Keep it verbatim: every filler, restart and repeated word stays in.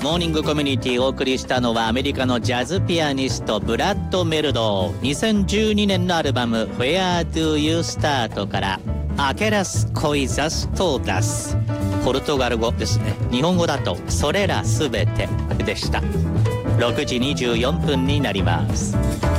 モーニングコミュニティをお送りしたのはアメリカのジャズピアニストブラッド・メルドー。にせんじゅうにねんのアルバム Where Do You Start からアケラス・コイザス・トータス、ポルトガル語ですね。日本語だとそれらすべてでした。ろくじにじゅうよんぷんになります。